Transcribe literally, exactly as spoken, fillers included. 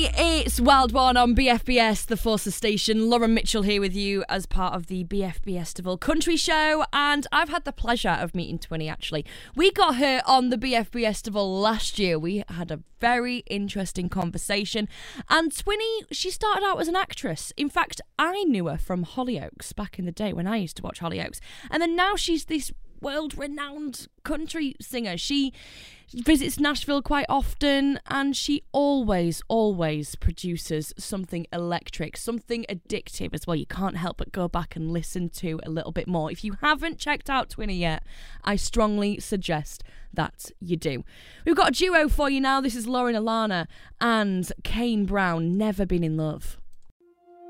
It's Wild One on B F B S, the Forces Station. Lauren Mitchell here with you as part of the B F B Festival Country Show, and I've had the pleasure of meeting Twinny, actually. We got her on the B F B Festival last year. We had a very interesting conversation, and Twinny, she started out as an actress. In fact, I knew her from Hollyoaks back in the day when I used to watch Hollyoaks, and then now she's this world-renowned country singer. She visits Nashville quite often, and she always, always produces something electric, something addictive as well. You can't help but go back and listen to a little bit more. If you haven't checked out Twinny yet, I strongly suggest that you do. We've got a duo for you now. This is Lauren Alana and Kane Brown, Never Been in Love.